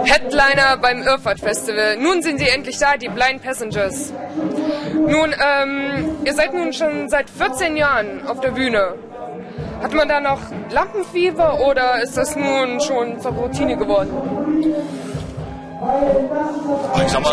Headliner beim Irrfahrt Festival. Nun sind sie endlich da, die Blind Passengers. Nun, ihr seid nun schon seit 14 Jahren auf der Bühne. Hat man da noch Lampenfieber oder ist das nun schon zur Routine geworden? Ich sag mal,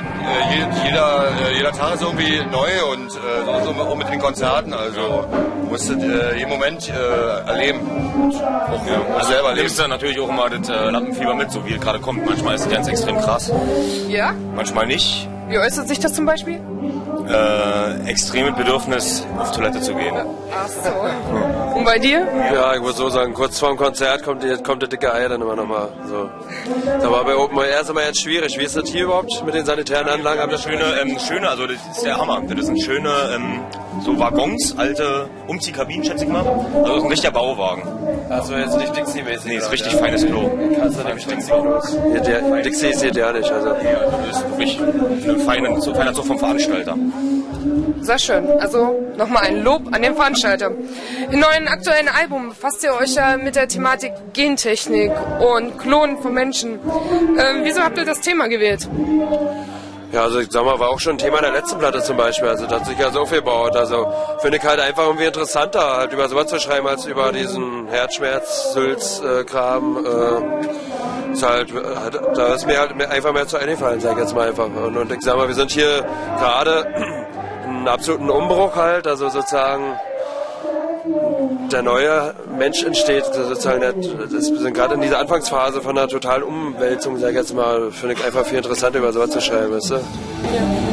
jeder Tag ist irgendwie neu und so auch mit den Konzerten, also musst du jeden Moment erleben. Auch selber erleben. Nimmst du natürlich auch immer das Lampenfieber mit, so wie es gerade kommt. Manchmal ist es ganz extrem krass. Ja? Manchmal nicht. Wie äußert sich das zum Beispiel? Extreme Bedürfnis, auf Toilette zu gehen. Ach so. Und bei dir? Ja, ich muss so sagen, kurz vorm Konzert kommt der dicke Eier dann immer nochmal. So. Aber bei Open Air ist immer jetzt schwierig. Wie ist das hier überhaupt mit den sanitären Anlagen? Das schöne, also das ist der Hammer. Das sind schöne so Waggons, alte Umziehkabinen, schätze ich mal. Also das ist ein richtiger Bauwagen. Also jetzt nicht Dixie-mäßig? Nee, ist richtig feines Klo. Kannst du nämlich Dixie-Klos. Dixie ist hier der nicht. Also. Ja, das ist wirklich ein feiner Zug vom Veranstalter. Sehr schön. Also nochmal ein Lob an den Veranstalter. Im neuen aktuellen Album befasst ihr euch ja mit der Thematik Gentechnik und Klonen von Menschen. Wieso habt ihr das Thema gewählt? Ja, also ich sag mal, war auch schon ein Thema der letzten Platte zum Beispiel. Also da hat sich ja so viel gebaut. Also finde ich halt einfach irgendwie interessanter, halt über sowas zu schreiben, als über diesen Herzschmerz, Sülz-Kram. Ist halt, da ist mir halt einfach mehr zu eingefallen, sag ich jetzt mal einfach. Und ich sag mal, wir sind hier gerade einen absoluten Umbruch halt, also sozusagen der neue Mensch entsteht, sozusagen, wir sind gerade in dieser Anfangsphase von einer totalen Umwälzung, sag ich jetzt mal, finde ich einfach viel interessanter über sowas zu schreiben, weißt du? Ja.